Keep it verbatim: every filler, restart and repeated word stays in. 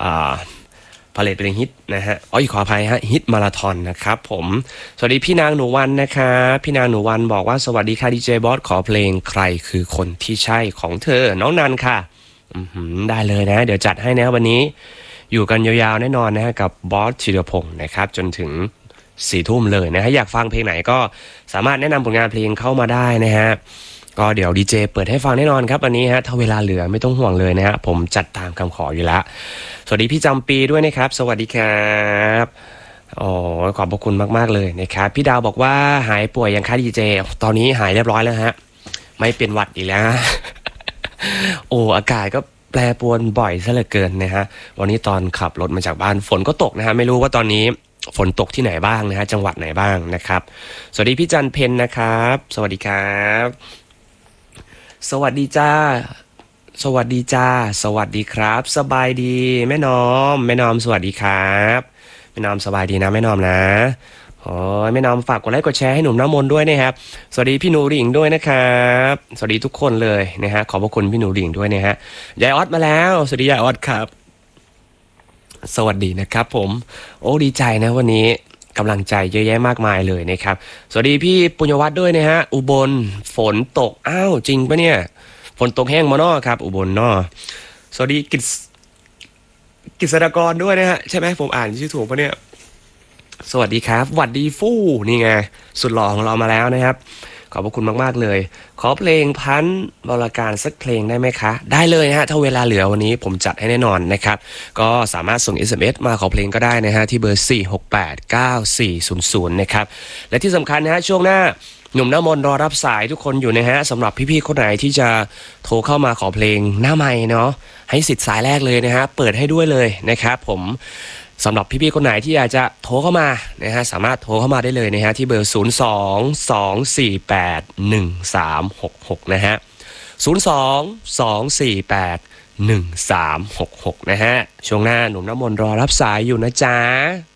อ่าพาเลทเพลงฮิตนะฮะอ๋อขออภัยฮะฮิตมาราธอนนะครับผมสวัสดีพี่นางหนูวันนะคะพี่นางหนูวันบอกว่าสวัสดีค่ะดีเจบอสขอเพลงใครคือคนที่ใช่ของเธอน้องนันค่ะอืมได้เลยนะเดี๋ยวจัดให้นะวันนี้อยู่กันยาวๆแน่นอนนะฮะกับบอสธีรพงศ์นะครับจนถึงสี่ทุ่มเลยนะฮะอยากฟังเพลงไหนก็สามารถแนะนำผลงานเพลงเข้ามาได้นะฮะก็เดี๋ยวดีเจเปิดให้ฟังแน่นอนครับวันนี้ฮะถ้าเวลาเหลือไม่ต้องห่วงเลยนะฮะผมจัดตามคำขออยู่แล้วสวัสดีพี่จำปีด้วยนะครับสวัสดีครับอ๋อขอบพระคุณมากๆเลยนะครับพี่ดาวบอกว่าหายป่วยยังคะดีเจตอนนี้หายเรียบร้อยแล้วฮะไม่เป็นหวัดอีกแล้ว โอ้อากาศก็แปรปรวนบ่อยซะเหลือเกินนะฮะวันนี้ตอนขับรถมาจากบ้านฝนก็ตกนะฮะไม่รู้ว่าตอนนี้ฝนตกที่ไหนบ้างนะฮะจังหวัดไหนบ้างนะครับสวัสดีพี่จันเพนนะครับสวัสดีครับสวัสดีจ้าสวัสดีจ้าสวัสดีครับสบายดีแม่นอมแม่นอมสวัสดีครับแม่นอมสบายดีนะแม่นอมนะโอ้ยแม่นอมฝากกดไลค์กดแชร์ให้หนุ่มน้ำมนต์ด้วยนะครับสวัสดีพี่หนูหลิงด้วยนะครับสวัสดีทุกคนเลยนะฮะขอบพระคุณพี่หนูหลิงด้วยนะฮะยายออดมาแล้วสวัสดียายออดครับสวัสดีนะครับผมโอ้ดีใจนะวันนี้กำลังใจเยอะแยะมากมายเลยนะครับสวัสดีพี่ปุญญวัฒน์ด้วยนะฮะอุบลฝนตกอ้าวจริงปะเนี่ยฝนตกแห้งมาเนาะครับอุบลเนาะสวัสดีกิจกิษดากรด้วยนะฮะใช่ไหมผมอ่านชื่อถูกปะเนี่ยสวัสดีครับหวัดดีฟู่นี่ไงสุดหล่อของเรามาแล้วนะครับขอบพระคุณมากๆเลยขอเพลงพันธุ์บรการสักเพลงได้ไหมคะได้เลยนะฮะถ้าเวลาเหลือวันนี้ผมจัดให้แน่นอนนะครับก็สามารถส่ง เอส เอ็ม เอส มาขอเพลงก็ได้นะฮะที่เบอร์สี่หกแปดเก้าสี่ศูนย์ศูนย์นะครับและที่สำคัญนะฮะช่วงหน้าหนุ่มหน้ามนต์รอรับสายทุกคนอยู่นะฮะสำหรับพี่ๆคนไหนที่จะโทรเข้ามาขอเพลงหน้าไมค์เนาะให้สิทธิ์สายแรกเลยนะฮะเปิดให้ด้วยเลยนะครับผมสำหรับพี่ๆคนไหนที่อยากจะโทรเข้ามานะฮะสามารถโทรเข้ามาได้เลยนะฮะที่เบอร์ศูนย์ สอง สอง สี่ แปด หนึ่ง สาม หก หกนะฮะศูนย์ สอง สอง สี่ แปด หนึ่ง สาม หก หกนะฮะช่วงหน้าหนุ่มน้ำมนต์รอรับสายอยู่นะจ๊ะ